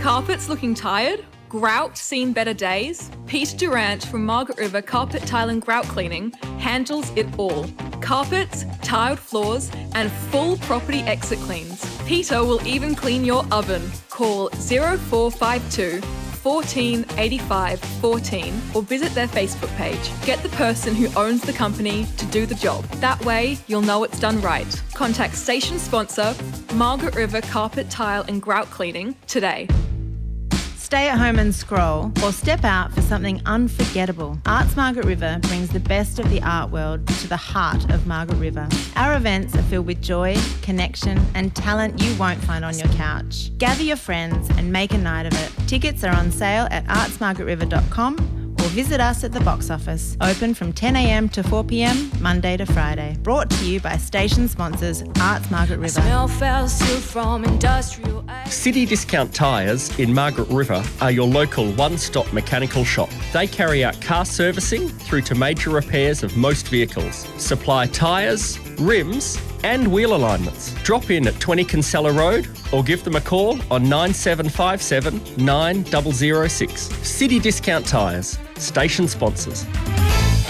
Carpets looking tired? Grout seen better days? Peter Durant from Margaret River Carpet Tile and Grout Cleaning handles it all. Carpets, tiled floors, and full property exit cleans. Peter will even clean your oven. Call 0452 14 85 14 or visit their Facebook page. Get the person who owns the company to do the job. That way, you'll know it's done right. Contact station sponsor Margaret River Carpet Tile and Grout Cleaning today. Stay at home and scroll, or step out for something unforgettable. Arts Margaret River brings the best of the art world to the heart of Margaret River. Our events are filled with joy, connection and talent you won't find on your couch. Gather your friends and make a night of it. Tickets are on sale at artsmargaretriver.com or visit us at the box office. Open from 10 a.m. to 4 p.m, Monday to Friday. Brought to you by station sponsors Arts Margaret River. City Discount Tyres in Margaret River are your local one-stop mechanical shop. They carry out car servicing through to major repairs of most vehicles. Supply tyres, rims and wheel alignments. Drop in at 20 Kinsella Road or give them a call on 9757 9006. City Discount Tyres, station sponsors.